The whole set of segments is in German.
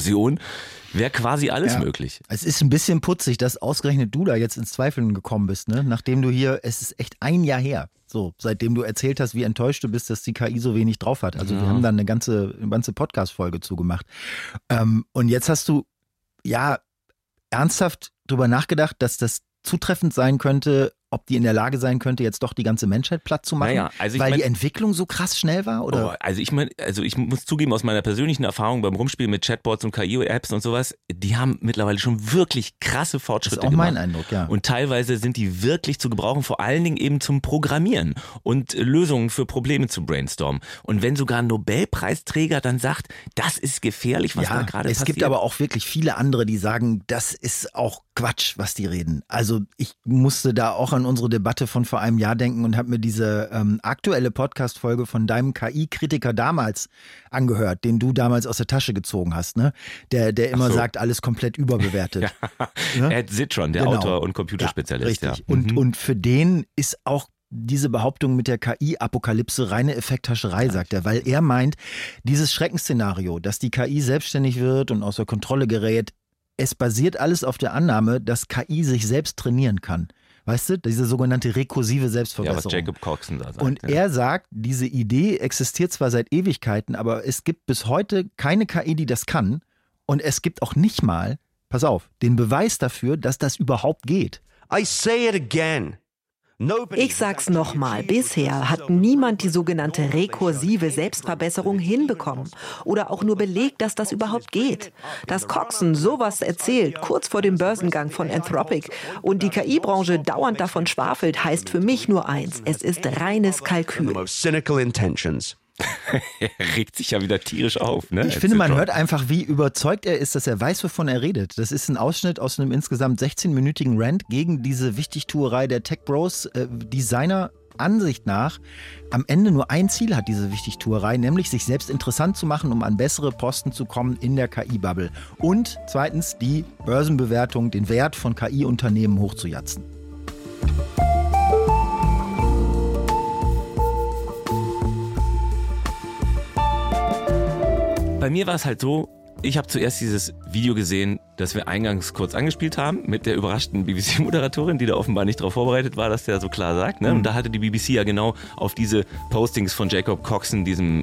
Explosion wäre quasi alles möglich. Es ist ein bisschen putzig, dass ausgerechnet du da jetzt ins Zweifeln gekommen bist, ne? Nachdem du hier, es ist echt ein Jahr her, so, seitdem du erzählt hast, wie enttäuscht du bist, dass die KI so wenig drauf hat. Also wir haben da eine ganze Podcast-Folge zugemacht. Und jetzt hast du ernsthaft drüber nachgedacht, dass das zutreffend sein könnte, ob die in der Lage sein könnte, jetzt doch die ganze Menschheit platt zu machen, weil die Entwicklung so krass schnell war? Oder? Ich muss zugeben, aus meiner persönlichen Erfahrung beim Rumspielen mit Chatbots und KI-Apps und sowas, die haben mittlerweile schon wirklich krasse Fortschritte gemacht. Das ist auch mein Eindruck, ja. Und teilweise sind die wirklich zu gebrauchen, vor allen Dingen eben zum Programmieren und Lösungen für Probleme zu brainstormen. Und wenn sogar ein Nobelpreisträger dann sagt, das ist gefährlich, was da gerade passiert. Es gibt aber auch wirklich viele andere, die sagen, das ist auch Quatsch, was die reden. Also ich musste da auch an unsere Debatte von vor einem Jahr denken und habe mir diese aktuelle Podcast-Folge von deinem KI-Kritiker damals angehört, den du damals aus der Tasche gezogen hast, ne? Der immer sagt, alles komplett überbewertet. Ne? Ed Zitron, der Autor und Computerspezialist. Ja, richtig. Und für den ist auch diese Behauptung mit der KI-Apokalypse reine Effekthascherei, sagt er, weil er meint, dieses Schreckensszenario, dass die KI selbstständig wird und außer Kontrolle gerät, es basiert alles auf der Annahme, dass KI sich selbst trainieren kann. Weißt du, diese sogenannte rekursive Selbstverbesserung. Ja, was Jacob Coxon da sagt. Und er sagt, diese Idee existiert zwar seit Ewigkeiten, aber es gibt bis heute keine KI, die das kann. Und es gibt auch nicht mal, pass auf, den Beweis dafür, dass das überhaupt geht. I say it again. Ich sag's nochmal, bisher hat niemand die sogenannte rekursive Selbstverbesserung hinbekommen oder auch nur belegt, dass das überhaupt geht. Dass Coxon sowas erzählt, kurz vor dem Börsengang von Anthropic und die KI-Branche dauernd davon schwafelt, heißt für mich nur eins, es ist reines Kalkül. Er regt sich ja wieder tierisch auf. Ne? Ich finde, man hört einfach, wie überzeugt er ist, dass er weiß, wovon er redet. Das ist ein Ausschnitt aus einem insgesamt 16-minütigen Rant gegen diese Wichtigtuerei der Tech-Bros, die seiner Ansicht nach am Ende nur ein Ziel hat, diese Wichtigtuerei, nämlich sich selbst interessant zu machen, um an bessere Posten zu kommen in der KI-Bubble. Und zweitens die Börsenbewertung, den Wert von KI-Unternehmen hochzujatzen. Bei mir war es halt so, ich habe zuerst dieses Video gesehen, das wir eingangs kurz angespielt haben, mit der überraschten BBC-Moderatorin, die da offenbar nicht darauf vorbereitet war, dass der so klar sagt. Ne? Und da hatte die BBC ja genau auf diese Postings von Jacob Coxon, diesem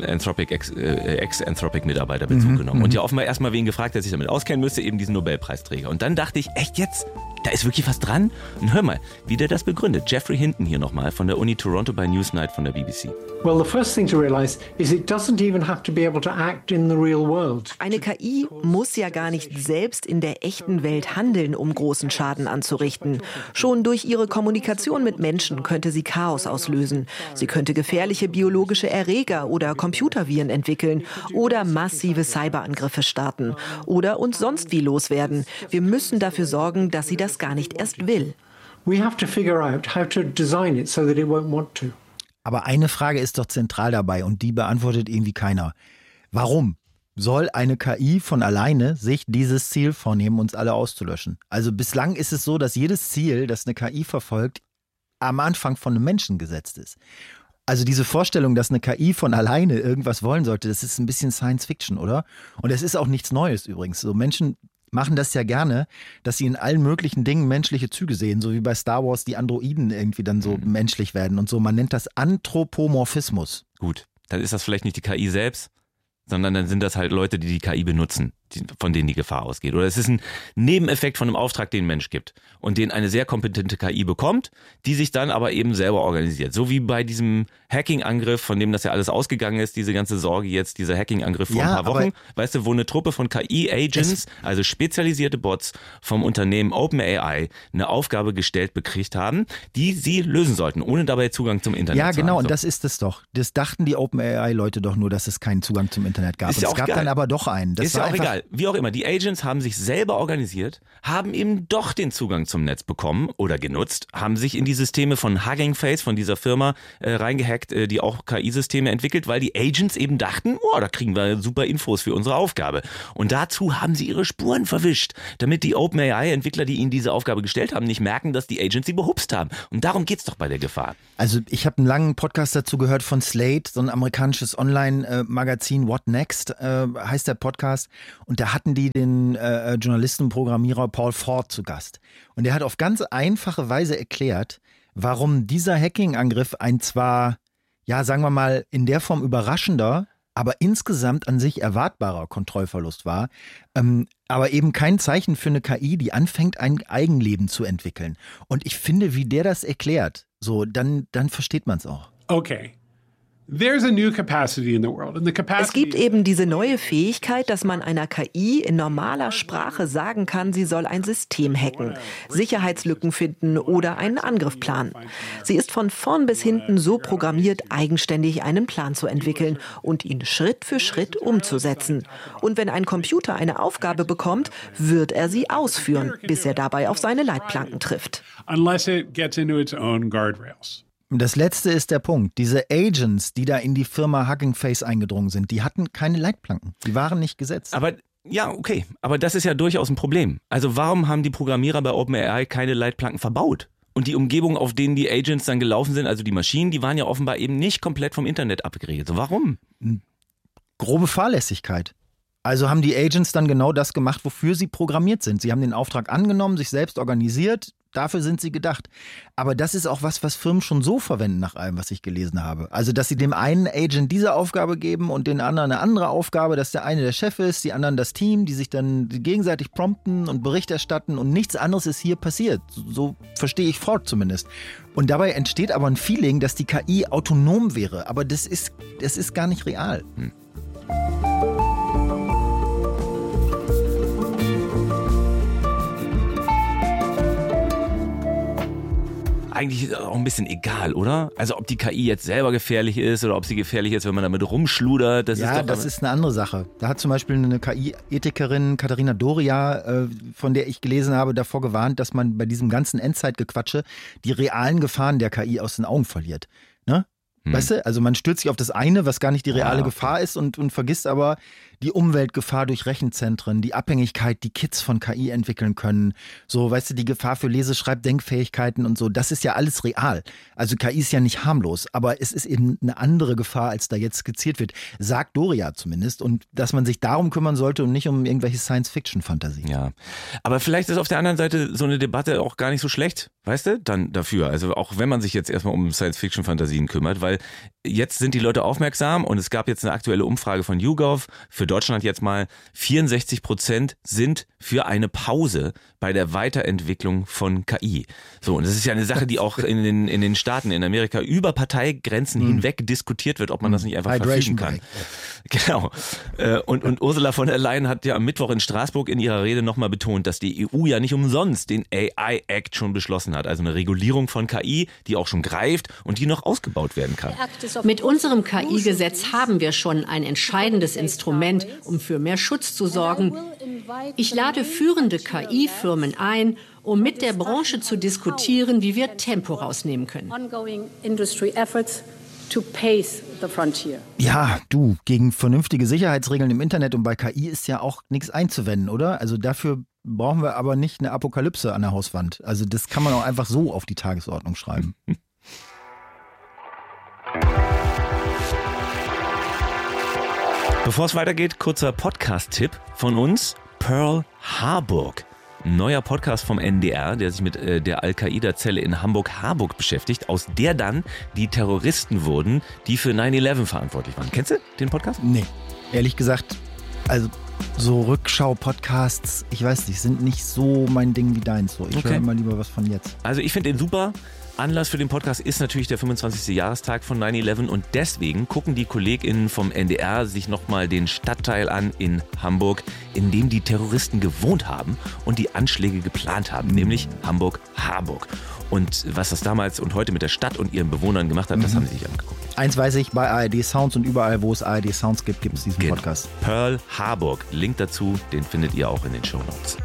Ex-Anthropic-Mitarbeiter, Bezug genommen. Und ja offenbar erstmal wen gefragt, der sich damit auskennen müsste, eben diesen Nobelpreisträger. Und dann dachte ich, echt jetzt? Da ist wirklich was dran? Und hör mal, wie der das begründet. Jeffrey Hinton hier nochmal von der Uni Toronto bei Newsnight von der BBC. Well, the first thing to realize is it doesn't even have to be able to act in the real world. Eine KI muss ja gar nicht selbst in der echten Welt handeln, um großen Schaden anzurichten. Schon durch ihre Kommunikation mit Menschen könnte sie Chaos auslösen. Sie könnte gefährliche biologische Erreger oder Computerviren entwickeln oder massive Cyberangriffe starten oder uns sonst wie loswerden. Wir müssen dafür sorgen, dass sie das gar nicht erst will. We have to figure out how to design it so that it won't want to. Aber eine Frage ist doch zentral dabei und die beantwortet irgendwie keiner. Warum soll eine KI von alleine sich dieses Ziel vornehmen, uns alle auszulöschen? Also bislang ist es so, dass jedes Ziel, das eine KI verfolgt, am Anfang von einem Menschen gesetzt ist. Also diese Vorstellung, dass eine KI von alleine irgendwas wollen sollte, das ist ein bisschen Science Fiction, oder? Und es ist auch nichts Neues übrigens. So Menschen machen das ja gerne, dass sie in allen möglichen Dingen menschliche Züge sehen, so wie bei Star Wars die Androiden irgendwie dann so menschlich werden und so. Man nennt das Anthropomorphismus. Gut, dann ist das vielleicht nicht die KI selbst, sondern dann sind das halt Leute, die die KI benutzen, von denen die Gefahr ausgeht. Oder es ist ein Nebeneffekt von einem Auftrag, den ein Mensch gibt und den eine sehr kompetente KI bekommt, die sich dann aber eben selber organisiert. So wie bei diesem Hacking-Angriff, von dem das ja alles ausgegangen ist, diese ganze Sorge jetzt, dieser Hacking-Angriff vor ein paar Wochen, weißt du, wo eine Truppe von KI-Agents, also spezialisierte Bots vom Unternehmen OpenAI, eine Aufgabe gestellt bekriegt haben, die sie lösen sollten, ohne dabei Zugang zum Internet zu haben. Ja, genau, und das ist es doch. Das dachten die OpenAI-Leute doch nur, dass es keinen Zugang zum Internet gab. Ist ja es gab dann aber doch einen. Ist ja auch egal. Wie auch immer, die Agents haben sich selber organisiert, haben eben doch den Zugang zum Netz bekommen oder genutzt, haben sich in die Systeme von Hugging Face, von dieser Firma, reingehackt, die auch KI-Systeme entwickelt, weil die Agents eben dachten, oh, da kriegen wir super Infos für unsere Aufgabe. Und dazu haben sie ihre Spuren verwischt, damit die OpenAI-Entwickler, die ihnen diese Aufgabe gestellt haben, nicht merken, dass die Agents sie behupst haben. Und darum geht's doch bei der Gefahr. Also ich habe einen langen Podcast dazu gehört von Slate, so ein amerikanisches Online-Magazin, What Next heißt der Podcast. Und da hatten die den Journalisten und Programmierer Paul Ford zu Gast. Und der hat auf ganz einfache Weise erklärt, warum dieser Hacking-Angriff ein zwar, ja, sagen wir mal, in der Form überraschender, aber insgesamt an sich erwartbarer Kontrollverlust war, aber eben kein Zeichen für eine KI, die anfängt, ein Eigenleben zu entwickeln. Und ich finde, wie der das erklärt, so, dann versteht man es auch. Okay. There's a new capacity in the world. And the capacity Es gibt eben diese neue Fähigkeit, dass man einer KI in normaler Sprache sagen kann, sie soll ein System hacken, Sicherheitslücken finden oder einen Angriff planen. Sie ist von vorn bis hinten so programmiert, eigenständig einen Plan zu entwickeln und ihn Schritt für Schritt umzusetzen. Und wenn ein Computer eine Aufgabe bekommt, wird er sie ausführen, bis er dabei auf seine Leitplanken trifft. unless it gets into its own guardrails. Das letzte ist der Punkt. Diese Agents, die da in die Firma Hugging Face eingedrungen sind, die hatten keine Leitplanken. Die waren nicht gesetzt. Aber ja, okay. Aber das ist ja durchaus ein Problem. Also warum haben die Programmierer bei OpenAI keine Leitplanken verbaut? Und die Umgebung, auf denen die Agents dann gelaufen sind, also die Maschinen, die waren ja offenbar eben nicht komplett vom Internet abgeregelt. So, warum? Grobe Fahrlässigkeit. Also haben die Agents dann genau das gemacht, wofür sie programmiert sind. Sie haben den Auftrag angenommen, sich selbst organisiert. Dafür sind sie gedacht. Aber das ist auch was Firmen schon so verwenden, nach allem, was ich gelesen habe. Also, dass sie dem einen Agent diese Aufgabe geben und den anderen eine andere Aufgabe, dass der eine der Chef ist, die anderen das Team, die sich dann gegenseitig prompten und Bericht erstatten und nichts anderes ist hier passiert. So verstehe ich Ford zumindest. Und dabei entsteht aber ein Feeling, dass die KI autonom wäre. Aber das ist gar nicht real. Eigentlich ist es auch ein bisschen egal, oder? Also ob die KI jetzt selber gefährlich ist oder ob sie gefährlich ist, wenn man damit rumschludert. Das ist eine andere Sache. Da hat zum Beispiel eine KI-Ethikerin, Katharina Doria, von der ich gelesen habe, davor gewarnt, dass man bei diesem ganzen Endzeitgequatsche die realen Gefahren der KI aus den Augen verliert. Ne? Weißt du, also man stürzt sich auf das eine, was gar nicht die reale Gefahr ist und vergisst aber die Umweltgefahr durch Rechenzentren, die Abhängigkeit, die Kids von KI entwickeln können. So, weißt du, die Gefahr für Leseschreibdenkfähigkeiten und so, das ist ja alles real. Also KI ist ja nicht harmlos, aber es ist eben eine andere Gefahr, als da jetzt skizziert wird. Sagt Doria zumindest. Und dass man sich darum kümmern sollte und nicht um irgendwelche Science-Fiction-Fantasien. Ja, aber vielleicht ist auf der anderen Seite so eine Debatte auch gar nicht so schlecht, weißt du, dann dafür. Also auch wenn man sich jetzt erstmal um Science-Fiction-Fantasien kümmert, weil jetzt sind die Leute aufmerksam und es gab jetzt eine aktuelle Umfrage von YouGov, für Deutschland jetzt mal 64% sind für eine Pause bei der Weiterentwicklung von KI. So, und das ist ja eine Sache, die auch in den Staaten, in Amerika über Parteigrenzen hinweg diskutiert wird, ob man das nicht einfach verfügen kann. Genau. Und Ursula von der Leyen hat ja am Mittwoch in Straßburg in ihrer Rede nochmal betont, dass die EU ja nicht umsonst den AI Act schon beschlossen hat. Also eine Regulierung von KI, die auch schon greift und die noch ausgebaut werden kann. Mit unserem KI-Gesetz haben wir schon ein entscheidendes Instrument, um für mehr Schutz zu sorgen. Ich lade führende KI-Firmen ein, um mit der Branche zu diskutieren, wie wir Tempo rausnehmen können. Ja, du, gegen vernünftige Sicherheitsregeln im Internet und bei KI ist ja auch nichts einzuwenden, oder? Also dafür brauchen wir aber nicht eine Apokalypse an der Hauswand. Also das kann man auch einfach so auf die Tagesordnung schreiben. Bevor es weitergeht, kurzer Podcast-Tipp von uns. Pearl Harburg. Ein neuer Podcast vom NDR, der sich mit der Al-Qaida-Zelle in Hamburg-Harburg beschäftigt, aus der dann die Terroristen wurden, die für 9/11 verantwortlich waren. Kennst du den Podcast? Nee, ehrlich gesagt, also so Rückschau-Podcasts, ich weiß nicht, sind nicht so mein Ding wie deins. So. Ich höre immer lieber was von jetzt. Also ich finde den super. Anlass für den Podcast ist natürlich der 25. Jahrestag von 9/11 und deswegen gucken die KollegInnen vom NDR sich nochmal den Stadtteil an in Hamburg, in dem die Terroristen gewohnt haben und die Anschläge geplant haben, nämlich Hamburg-Harburg. Und was das damals und heute mit der Stadt und ihren Bewohnern gemacht hat, das haben sie sich angeguckt. Eins weiß ich, bei ARD Sounds und überall, wo es ARD Sounds gibt, gibt es diesen Podcast. Pearl Harburg, Link dazu, den findet ihr auch in den Shownotes.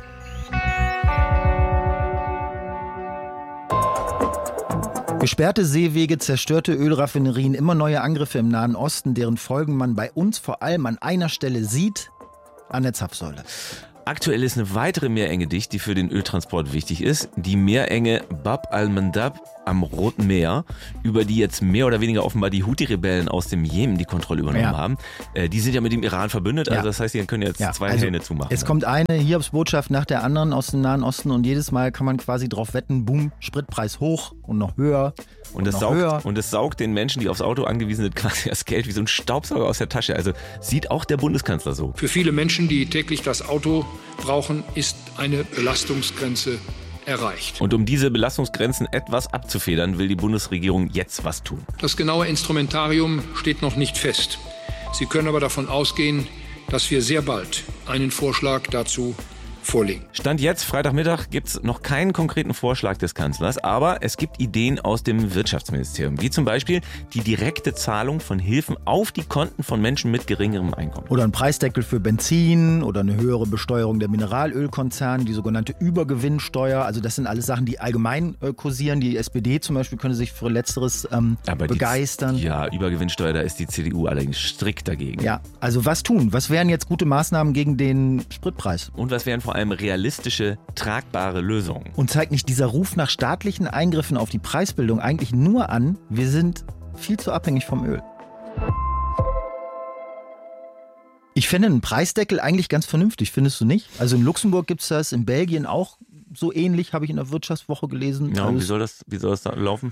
Gesperrte Seewege, zerstörte Ölraffinerien, immer neue Angriffe im Nahen Osten, deren Folgen man bei uns vor allem an einer Stelle sieht, an der Zapfsäule. Aktuell ist eine weitere Meerenge dicht, die für den Öltransport wichtig ist. Die Meerenge Bab al-Mandab am Roten Meer, über die jetzt mehr oder weniger offenbar die Houthi-Rebellen aus dem Jemen die Kontrolle übernommen haben. Die sind ja mit dem Iran verbündet, also das heißt, die können jetzt zwei Hähne zumachen. Es kommt eine Hiobsbotschaft nach der anderen aus dem Nahen Osten und jedes Mal kann man quasi drauf wetten, boom, Spritpreis hoch und noch höher. Und es saugt den Menschen, die aufs Auto angewiesen sind, quasi das Geld wie so ein Staubsauger aus der Tasche. Also sieht auch der Bundeskanzler so. Für viele Menschen, die täglich das Auto brauchen, ist eine Belastungsgrenze erreicht. Und um diese Belastungsgrenzen etwas abzufedern, will die Bundesregierung jetzt was tun. Das genaue Instrumentarium steht noch nicht fest. Sie können aber davon ausgehen, dass wir sehr bald einen Vorschlag dazu vorlegen. Stand jetzt, Freitagmittag, gibt es noch keinen konkreten Vorschlag des Kanzlers, aber es gibt Ideen aus dem Wirtschaftsministerium, wie zum Beispiel die direkte Zahlung von Hilfen auf die Konten von Menschen mit geringerem Einkommen. Oder ein Preisdeckel für Benzin oder eine höhere Besteuerung der Mineralölkonzerne, die sogenannte Übergewinnsteuer. Also das sind alles Sachen, die allgemein kursieren. Die SPD zum Beispiel könnte sich für Letzteres begeistern. Übergewinnsteuer, da ist die CDU allerdings strikt dagegen. Ja, also was tun? Was wären jetzt gute Maßnahmen gegen den Spritpreis? Und was wären vor allem realistische, tragbare Lösungen? Und zeigt nicht dieser Ruf nach staatlichen Eingriffen auf die Preisbildung eigentlich nur an, wir sind viel zu abhängig vom Öl? Ich finde einen Preisdeckel eigentlich ganz vernünftig, findest du nicht? Also in Luxemburg gibt es das, in Belgien auch so ähnlich, habe ich in der Wirtschaftswoche gelesen. Ja, und wie soll das da laufen?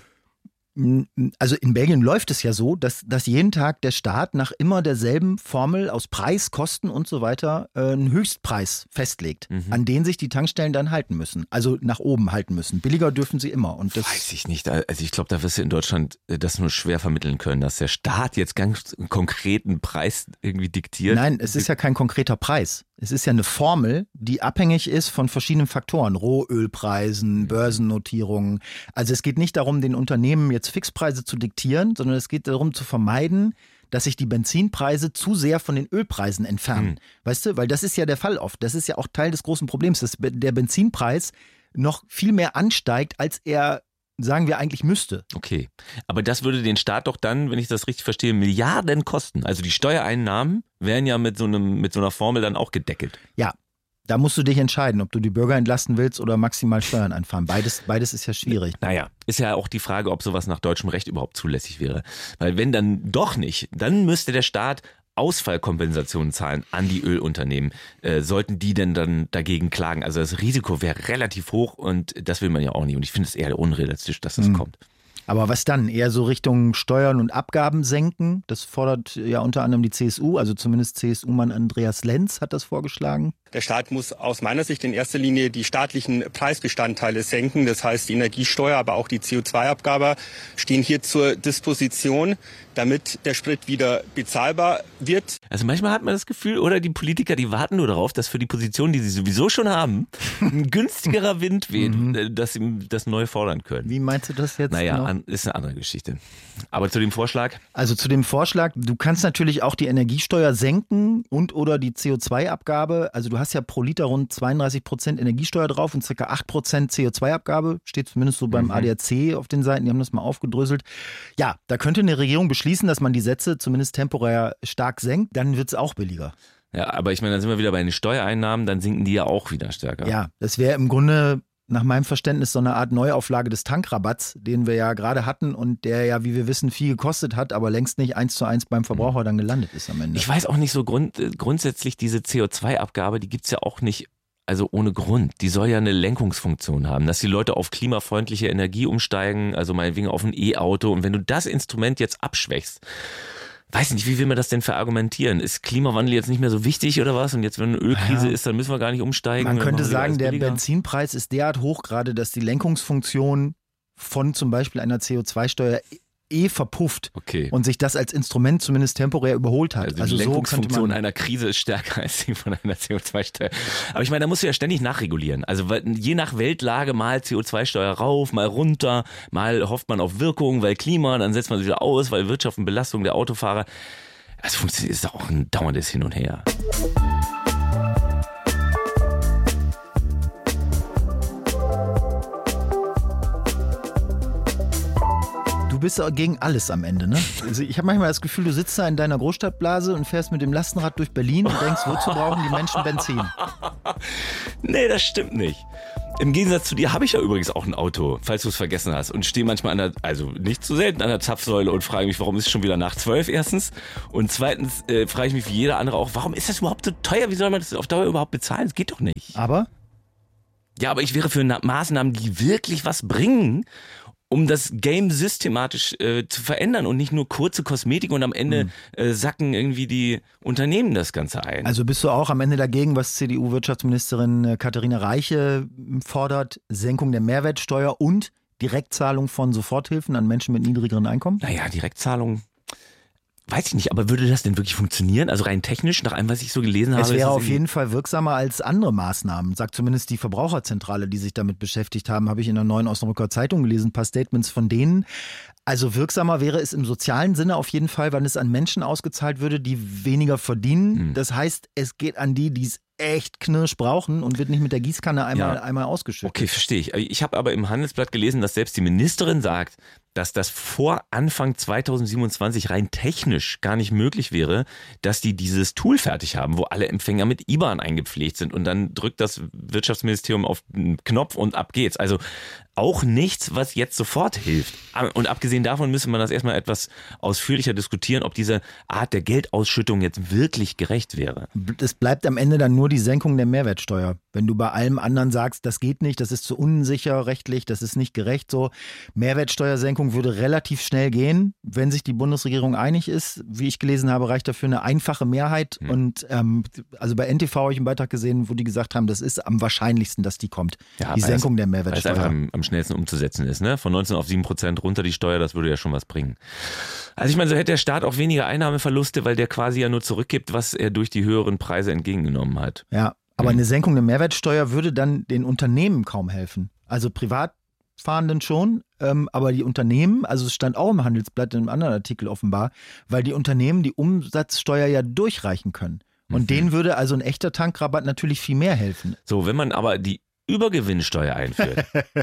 Also in Belgien läuft es ja so, dass jeden Tag der Staat nach immer derselben Formel aus Preis, Kosten und so weiter einen Höchstpreis festlegt, an den sich die Tankstellen dann halten müssen. Also nach oben halten müssen. Billiger dürfen sie immer. Und das weiß ich nicht. Also ich glaube, da wirst du in Deutschland das nur schwer vermitteln können, dass der Staat jetzt ganz konkreten Preis irgendwie diktiert. Nein, es ist ja kein konkreter Preis. Es ist ja eine Formel, die abhängig ist von verschiedenen Faktoren. Rohölpreisen, Börsennotierungen. Also es geht nicht darum, den Unternehmen jetzt Fixpreise zu diktieren, sondern es geht darum zu vermeiden, dass sich die Benzinpreise zu sehr von den Ölpreisen entfernen. Weißt du, weil das ist ja der Fall oft. Das ist ja auch Teil des großen Problems, dass der Benzinpreis noch viel mehr ansteigt, als er, sagen wir, eigentlich müsste. Okay, aber das würde den Staat doch dann, wenn ich das richtig verstehe, Milliarden kosten. Also die Steuereinnahmen wären ja mit so einer Formel dann auch gedeckelt. Ja, da musst du dich entscheiden, ob du die Bürger entlasten willst oder maximal Steuern einfahren. Beides ist ja schwierig. Naja, ist ja auch die Frage, ob sowas nach deutschem Recht überhaupt zulässig wäre. Weil wenn dann doch nicht, dann müsste der Staat Ausfallkompensationen zahlen an die Ölunternehmen. Sollten die denn dann dagegen klagen? Also das Risiko wäre relativ hoch und das will man ja auch nicht. Und ich finde es eher unrealistisch, dass das kommt. Aber was dann? Eher so Richtung Steuern und Abgaben senken? Das fordert ja unter anderem die CSU, also zumindest CSU-Mann Andreas Lenz hat das vorgeschlagen. Der Staat muss aus meiner Sicht in erster Linie die staatlichen Preisbestandteile senken. Das heißt, die Energiesteuer, aber auch die CO2-Abgabe stehen hier zur Disposition, damit der Sprit wieder bezahlbar wird. Also manchmal hat man das Gefühl, oder die Politiker, die warten nur darauf, dass für die Position, die sie sowieso schon haben, ein günstigerer Wind weht, dass sie das neu fordern können. Wie meinst du das jetzt? Naja, ist eine andere Geschichte. Aber zu dem Vorschlag? Also zu dem Vorschlag, du kannst natürlich auch die Energiesteuer senken und oder die CO2-Abgabe. Also du hast ja pro Liter rund 32% Energiesteuer drauf und ca. 8% CO2-Abgabe. Steht zumindest so beim ADAC auf den Seiten, die haben das mal aufgedröselt. Ja, da könnte eine Regierung beschließen, dass man die Sätze zumindest temporär stark senkt. Dann wird es auch billiger. Ja, aber ich meine, dann sind wir wieder bei den Steuereinnahmen, dann sinken die ja auch wieder stärker. Ja, das wäre im Grunde nach meinem Verständnis so eine Art Neuauflage des Tankrabatts, den wir ja gerade hatten und der ja, wie wir wissen, viel gekostet hat, aber längst nicht 1:1 beim Verbraucher dann gelandet ist am Ende. Ich weiß auch nicht so grundsätzlich, diese CO2-Abgabe, die gibt's ja auch nicht, also ohne Grund. Die soll ja eine Lenkungsfunktion haben, dass die Leute auf klimafreundliche Energie umsteigen, also meinetwegen auf ein E-Auto. Und wenn du das Instrument jetzt abschwächst, weiß nicht, wie will man das denn verargumentieren? Ist Klimawandel jetzt nicht mehr so wichtig oder was? Und jetzt, wenn eine Ölkrise ist, dann müssen wir gar nicht umsteigen. Man könnte sagen, der Benzinpreis ist derart hoch gerade, dass die Lenkungsfunktion von zum Beispiel einer CO2-Steuer verpufft und sich das als Instrument zumindest temporär überholt hat. Also die Lenkungsfunktion einer Krise ist stärker als die von einer CO2-Steuer. Aber ich meine, da musst du ja ständig nachregulieren. Also je nach Weltlage mal CO2-Steuer rauf, mal runter, mal hofft man auf Wirkung, weil Klima, dann setzt man sie wieder aus, weil Wirtschaft und Belastung der Autofahrer. Das funktioniert, ist auch ein dauerndes Hin und Her. Du bist gegen alles am Ende, ne? Also ich habe manchmal das Gefühl, du sitzt da in deiner Großstadtblase und fährst mit dem Lastenrad durch Berlin und denkst, wozu brauchen die Menschen Benzin? Nee, das stimmt nicht. Im Gegensatz zu dir habe ich ja übrigens auch ein Auto, falls du es vergessen hast. Und stehe manchmal also nicht zu selten an der Zapfsäule und frage mich, warum ist es schon wieder nach 12 erstens. Und zweitens frage ich mich wie jeder andere auch, warum ist das überhaupt so teuer? Wie soll man das auf Dauer überhaupt bezahlen? Das geht doch nicht. Aber? Ja, aber ich wäre für Maßnahmen, die wirklich was bringen, um das Game systematisch zu verändern und nicht nur kurze Kosmetik und am Ende sacken irgendwie die Unternehmen das Ganze ein. Also bist du auch am Ende dagegen, was CDU-Wirtschaftsministerin Katharina Reiche fordert, Senkung der Mehrwertsteuer und Direktzahlung von Soforthilfen an Menschen mit niedrigeren Einkommen? Naja, Direktzahlung, weiß ich nicht, aber würde das denn wirklich funktionieren? Also rein technisch, nach allem, was ich so gelesen habe? Es wäre auf jeden Fall wirksamer als andere Maßnahmen, sagt zumindest die Verbraucherzentrale, die sich damit beschäftigt haben, habe ich in der Neuen Osnabrücker Zeitung gelesen, ein paar Statements von denen. Also wirksamer wäre es im sozialen Sinne auf jeden Fall, wenn es an Menschen ausgezahlt würde, die weniger verdienen. Das heißt, es geht an die es echt knirsch brauchen und wird nicht mit der Gießkanne einmal ausgeschüttet. Okay, verstehe ich. Ich habe aber im Handelsblatt gelesen, dass selbst die Ministerin sagt, dass das vor Anfang 2027 rein technisch gar nicht möglich wäre, dass die dieses Tool fertig haben, wo alle Empfänger mit IBAN eingepflegt sind und dann drückt das Wirtschaftsministerium auf den Knopf und ab geht's. Also auch nichts, was jetzt sofort hilft. Und abgesehen davon müsste man das erstmal etwas ausführlicher diskutieren, ob diese Art der Geldausschüttung jetzt wirklich gerecht wäre. Es bleibt am Ende dann nur die Senkung der Mehrwertsteuer. Wenn du bei allem anderen sagst, das geht nicht, das ist zu unsicher rechtlich, das ist nicht gerecht so. Mehrwertsteuersenkung würde relativ schnell gehen, wenn sich die Bundesregierung einig ist. Wie ich gelesen habe, reicht dafür eine einfache Mehrheit. Und also bei NTV habe ich einen Beitrag gesehen, wo die gesagt haben, das ist am wahrscheinlichsten, dass die kommt. Ja, die Senkung der Mehrwertsteuer. Weil es einfach am schnellsten umzusetzen ist. Ne? Von 19 auf 7% runter die Steuer, das würde ja schon was bringen. Also ich meine, so hätte der Staat auch weniger Einnahmeverluste, weil der quasi ja nur zurückgibt, was er durch die höheren Preise entgegengenommen hat. Ja, aber eine Senkung der Mehrwertsteuer würde dann den Unternehmen kaum helfen. Also Privatfahrenden schon, aber die Unternehmen, also es stand auch im Handelsblatt in einem anderen Artikel offenbar, weil die Unternehmen die Umsatzsteuer ja durchreichen können. Und denen würde also ein echter Tankrabatt natürlich viel mehr helfen. So, wenn man aber die Übergewinnsteuer einführt.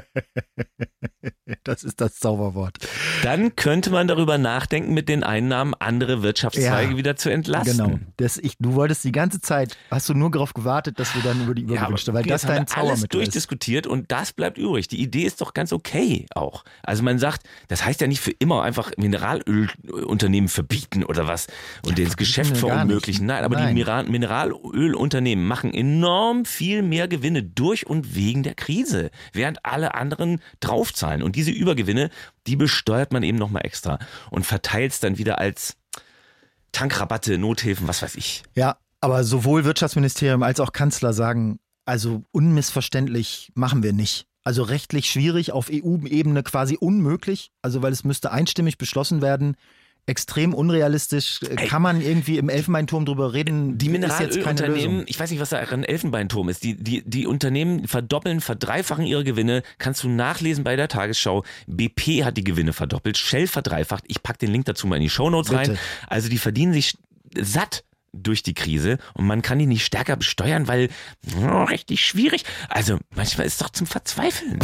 Das ist das Zauberwort. Dann könnte man darüber nachdenken, mit den Einnahmen andere Wirtschaftszweige wieder zu entlasten. Genau. Du wolltest die ganze Zeit, hast du nur darauf gewartet, dass wir dann über die Übergewinnsteuer, weil das dein Zaubermittel ist. Alles durchdiskutiert und das bleibt übrig. Die Idee ist doch ganz okay auch. Also man sagt, das heißt ja nicht für immer einfach Mineralölunternehmen verbieten oder was und das Geschäft verunmöglichen. Nein, aber die Mineralölunternehmen machen enorm viel mehr Gewinne durch und wegen der Krise, während alle anderen draufzahlen. Und diese Übergewinne, die besteuert man eben nochmal extra und verteilt es dann wieder als Tankrabatte, Nothilfen, was weiß ich. Ja, aber sowohl Wirtschaftsministerium als auch Kanzler sagen, also unmissverständlich machen wir nicht. Also rechtlich schwierig, auf EU-Ebene quasi unmöglich, also weil es müsste einstimmig beschlossen werden. Extrem unrealistisch. Kann man irgendwie im Elfenbeinturm drüber reden? Die Mineralölunternehmen, ich weiß nicht, was da ein Elfenbeinturm ist. Die Unternehmen verdoppeln, verdreifachen ihre Gewinne. Kannst du nachlesen bei der Tagesschau. BP hat die Gewinne verdoppelt, Shell verdreifacht. Ich pack den Link dazu mal in die Shownotes rein. Also die verdienen sich satt durch die Krise und man kann die nicht stärker besteuern, weil richtig schwierig. Also manchmal ist es doch zum Verzweifeln.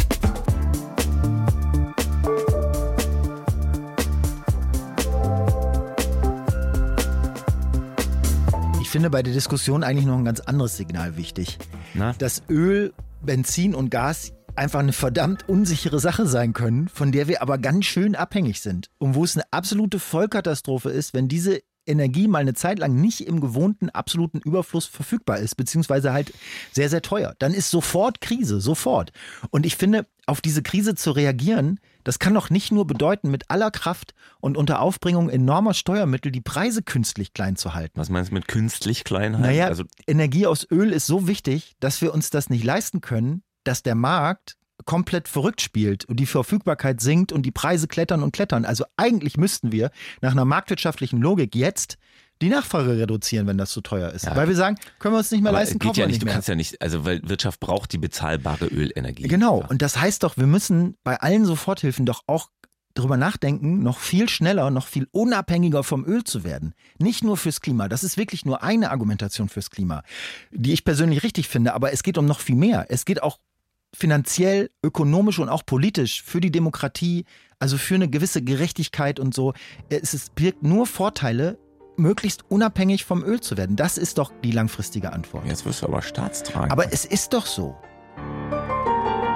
Ich finde bei der Diskussion eigentlich noch ein ganz anderes Signal wichtig. Dass Öl, Benzin und Gas einfach eine verdammt unsichere Sache sein können, von der wir aber ganz schön abhängig sind. Und wo es eine absolute Vollkatastrophe ist, wenn diese Energie mal eine Zeit lang nicht im gewohnten absoluten Überfluss verfügbar ist, beziehungsweise halt sehr, sehr teuer. Dann ist sofort Krise, sofort. Und ich finde, auf diese Krise zu reagieren, das kann doch nicht nur bedeuten, mit aller Kraft und unter Aufbringung enormer Steuermittel die Preise künstlich klein zu halten. Was meinst du mit künstlich klein halten? Naja, Energie aus Öl ist so wichtig, dass wir uns das nicht leisten können, dass der Markt komplett verrückt spielt und die Verfügbarkeit sinkt und die Preise klettern und klettern. Also eigentlich müssten wir nach einer marktwirtschaftlichen Logik jetzt die Nachfrage reduzieren, wenn das zu teuer ist. Ja. Weil wir sagen, können wir uns nicht mehr leisten, kaufen wir nicht mehr. Du kannst ja nicht, also weil Wirtschaft braucht die bezahlbare Ölenergie. Genau, und das heißt doch, wir müssen bei allen Soforthilfen doch auch darüber nachdenken, noch viel schneller, noch viel unabhängiger vom Öl zu werden. Nicht nur fürs Klima. Das ist wirklich nur eine Argumentation fürs Klima, die ich persönlich richtig finde. Aber es geht um noch viel mehr. Es geht auch finanziell, ökonomisch und auch politisch für die Demokratie, also für eine gewisse Gerechtigkeit und so. Es birgt nur Vorteile, möglichst unabhängig vom Öl zu werden. Das ist doch die langfristige Antwort. Jetzt wirst du aber staatstragend. Aber es ist doch so.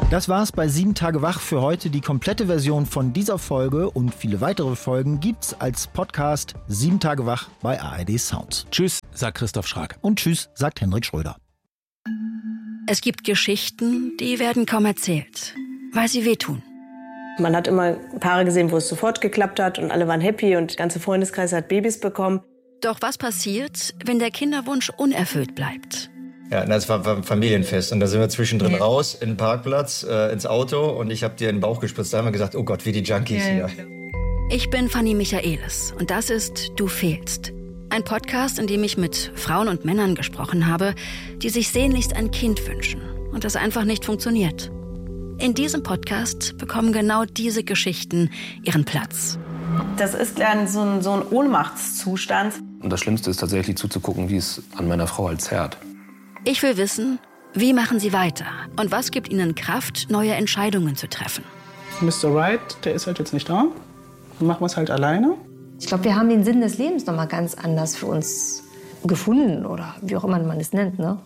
Das war's bei 7 Tage wach für heute. Die komplette Version von dieser Folge und viele weitere Folgen gibt's als Podcast 7 Tage wach bei ARD Sounds. Tschüss, sagt Christoph Schrag. Und tschüss, sagt Hendrik Schröder. Es gibt Geschichten, die werden kaum erzählt, weil sie wehtun. Man hat immer Paare gesehen, wo es sofort geklappt hat und alle waren happy und der ganze Freundeskreis hat Babys bekommen. Doch was passiert, wenn der Kinderwunsch unerfüllt bleibt? Ja, das war ein Familienfest und da sind wir zwischendrin raus in den Parkplatz, ins Auto und ich habe dir in den Bauch gespritzt. Da haben wir gesagt, oh Gott, wie die Junkies hier. Ich bin Fanny Michaelis und das ist Du fehlst. Ein Podcast, in dem ich mit Frauen und Männern gesprochen habe, die sich sehnlichst ein Kind wünschen und das einfach nicht funktioniert. In diesem Podcast bekommen genau diese Geschichten ihren Platz. Das ist so ein Ohnmachtszustand. Und das Schlimmste ist tatsächlich zuzugucken, wie es an meiner Frau halt zerrt. Ich will wissen, wie machen sie weiter und was gibt ihnen Kraft, neue Entscheidungen zu treffen. Mr. Right, der ist halt jetzt nicht da. Dann machen wir es halt alleine. Ich glaube, wir haben den Sinn des Lebens noch mal ganz anders für uns gefunden oder wie auch immer man es nennt, ne?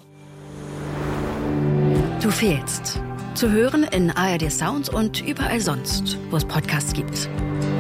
Du fehlst. Zu hören in ARD Sounds und überall sonst, wo es Podcasts gibt.